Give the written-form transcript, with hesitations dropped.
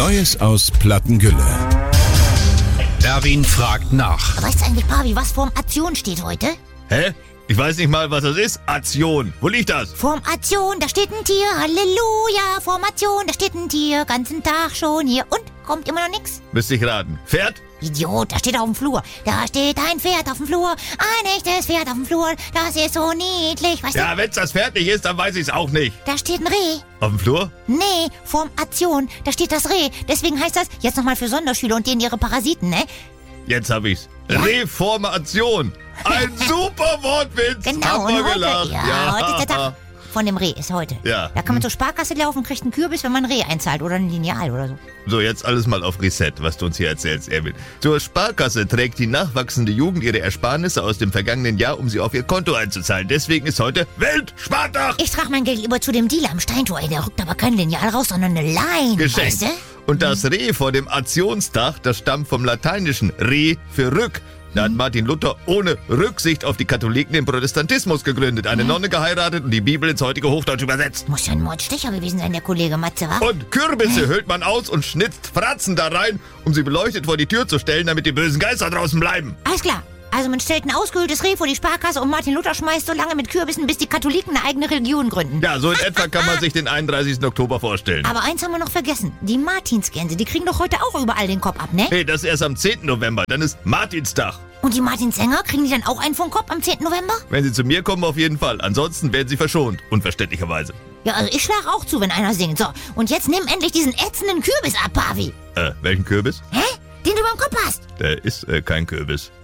Neues aus Plattengülle. Erwin fragt nach. Weißt du eigentlich, Pavi, was Formation steht heute? Hä? Ich weiß nicht mal, was das ist. Aktion. Wo liegt das? Formation, da steht ein Tier, Halleluja. Formation, da steht ein Tier, ganzen Tag schon hier. Und? Kommt immer noch nix? Müsste ich raten. Pferd? Idiot, da steht auf dem Flur. Da steht ein Pferd auf dem Flur. Ein echtes Pferd auf dem Flur. Das ist so niedlich, weißt Ja, wenn's das Pferd nicht ist, dann weiß ich's auch nicht. du? Da steht ein Reh. Auf dem Flur? Nee, Formation, da steht das Reh. Deswegen heißt das, jetzt nochmal für Sonderschüler und denen ihre Parasiten, ne? Jetzt hab ich's. Ja? Reformation. Ein super Wortwitz. Genau, Haben wir und heute, gelacht. heute ist der Tag von dem Reh, ist heute. Ja. Da kann man zur Sparkasse laufen, kriegt einen Kürbis, wenn man ein Reh einzahlt oder ein Lineal oder so. So, jetzt alles mal auf Reset, was du uns hier erzählst, Erwin. Zur Sparkasse trägt die nachwachsende Jugend ihre Ersparnisse aus dem vergangenen Jahr, um sie auf ihr Konto einzuzahlen. Deswegen ist heute Weltspartag. Ich trage mein Geld lieber zu dem Dealer am Steintor. Ey, der rückt aber kein Lineal raus, sondern eine Line, Geschenkt. weißt du? Und das Reh vor dem Aktionstag, das stammt vom lateinischen Re für Rück. Da hat Martin Luther ohne Rücksicht auf die Katholiken den Protestantismus gegründet, eine Nonne geheiratet und die Bibel ins heutige Hochdeutsch übersetzt. Muss ja ein Mordstecher gewesen sein, der Kollege Matze, wa? Und Kürbisse hüllt man aus und schnitzt Fratzen da rein, um sie beleuchtet vor die Tür zu stellen, damit die bösen Geister draußen bleiben. Alles klar. Also man stellt ein ausgehöhltes Reh vor die Sparkasse und Martin Luther schmeißt so lange mit Kürbissen, bis die Katholiken eine eigene Religion gründen. Ja, so in etwa kann man sich den 31. Oktober vorstellen. Aber eins haben wir noch vergessen. Die Martinsgänse, die kriegen doch heute auch überall den Kopf ab, ne? Hey, das ist erst am 10. November, dann ist Martinstag. Und die Martinssänger, kriegen die dann auch einen vom Kopf am 10. November? Wenn sie zu mir kommen, auf jeden Fall. Ansonsten werden sie verschont, unverständlicherweise. Ja, also ich schlag auch zu, wenn einer singt. So, und jetzt nimm endlich diesen ätzenden Kürbis ab, Pavi. Welchen Kürbis? Hä? Den du beim Kopf hast. Der ist kein Kürbis.